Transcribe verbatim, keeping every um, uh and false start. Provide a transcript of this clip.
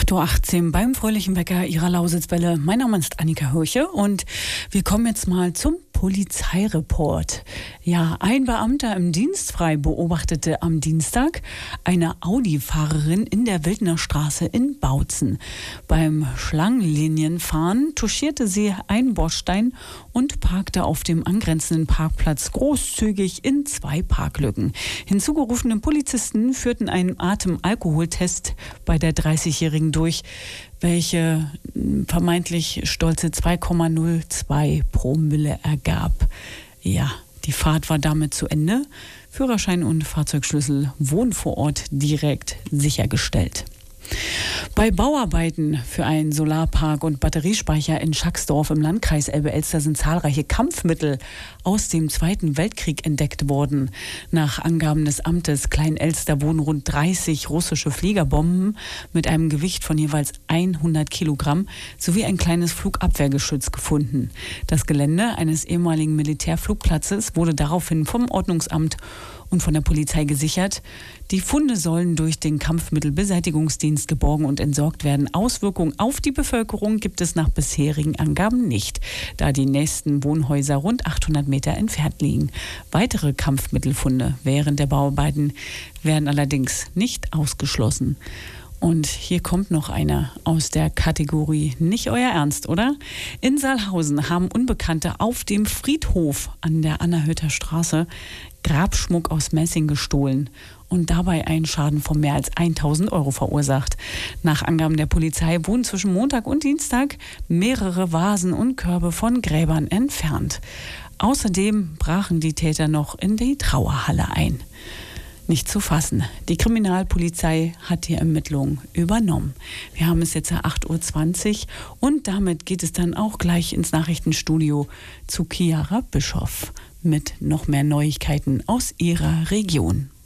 acht Uhr achtzehn beim fröhlichen Wecker Ihrer Lausitzwelle. Mein Name ist Annika Hirche und wir kommen jetzt mal zum Polizeireport. Ja, ein Beamter im Dienstfrei beobachtete am Dienstag eine Audi-Fahrerin in der Wildner Straße in Bautzen. Beim Schlangenlinienfahren touchierte sie einen Bordstein und parkte auf dem angrenzenden Parkplatz großzügig in zwei Parklücken. Hinzugerufene Polizisten führten einen Atemalkoholtest bei der dreißigjährigen durch, welche vermeintlich stolze zwei Komma null zwei Promille ergab. Ja, die Fahrt war damit zu Ende. Führerschein und Fahrzeugschlüssel wurden vor Ort direkt sichergestellt. Bei Bauarbeiten für einen Solarpark und Batteriespeicher in Schacksdorf im Landkreis Elbe-Elster sind zahlreiche Kampfmittel aus dem Zweiten Weltkrieg entdeckt worden. Nach Angaben des Amtes Klein-Elster wurden rund dreißig russische Fliegerbomben mit einem Gewicht von jeweils hundert Kilogramm sowie ein kleines Flugabwehrgeschütz gefunden. Das Gelände eines ehemaligen Militärflugplatzes wurde daraufhin vom Ordnungsamt und von der Polizei gesichert. Die Funde sollen durch den Kampfmittelbeseitigungsdienst geborgen und entsorgt werden. Auswirkungen auf die Bevölkerung gibt es nach bisherigen Angaben nicht, da die nächsten Wohnhäuser rund achthundert Meter entfernt liegen. Weitere Kampfmittelfunde während der Bauarbeiten werden allerdings nicht ausgeschlossen. Und hier kommt noch einer aus der Kategorie nicht euer Ernst, oder? In Saalhausen haben Unbekannte auf dem Friedhof an der Annerhöter Straße Grabschmuck aus Messing gestohlen und dabei einen Schaden von mehr als tausend Euro verursacht. Nach Angaben der Polizei wurden zwischen Montag und Dienstag mehrere Vasen und Körbe von Gräbern entfernt. Außerdem brachen die Täter noch in die Trauerhalle ein. Nicht zu fassen. Die Kriminalpolizei hat die Ermittlungen übernommen. Wir haben es jetzt acht Uhr zwanzig und damit geht es dann auch gleich ins Nachrichtenstudio zu Chiara Bischoff mit noch mehr Neuigkeiten aus ihrer Region.